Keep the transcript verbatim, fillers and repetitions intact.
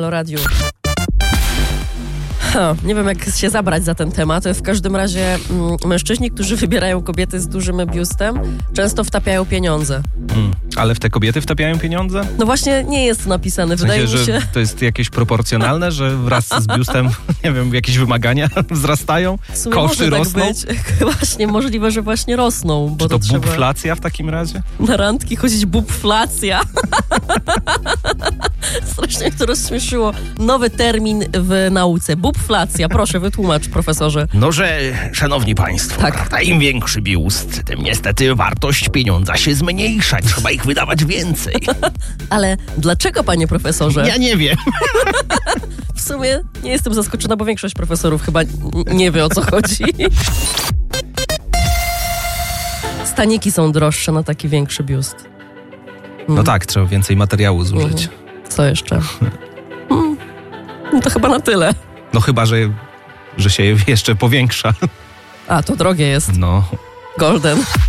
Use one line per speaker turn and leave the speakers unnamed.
Radiu. Ha, nie wiem, jak się zabrać za ten temat. W każdym razie mm, mężczyźni, którzy wybierają kobiety z dużym biustem, często wtapiają pieniądze.
Hmm. Ale w te kobiety wtapiają pieniądze?
No właśnie nie jest to napisane.
W sensie,
Wydaje mi się,
że to jest jakieś proporcjonalne, że wraz z biustem, nie wiem, jakieś wymagania wzrastają?
w sumie
Koszty
może
rosną?
tak być. Właśnie, możliwe, że właśnie rosną. Bo
Czy to,
to trzeba
bubflacja w takim razie?
na randki chodzić bubflacja. Strasznie mnie to rozśmieszyło. Nowy termin w nauce. Bubflacja. Proszę, wytłumacz, profesorze.
No, że, szanowni państwo,
Tak.
prawda, im większy biust, tym niestety wartość pieniądza się zmniejsza. Trzeba ich wydawać więcej.
Ale dlaczego, panie profesorze?
Ja nie wiem.
W sumie nie jestem zaskoczona, bo większość profesorów chyba n- nie wie, o co chodzi. Staniki są droższe na taki większy biust.
No tak, trzeba więcej materiału zużyć.
Co jeszcze? Hmm. No to chyba na tyle.
No chyba, że, że się je jeszcze powiększa.
A, to drogie jest.
No.
Golden.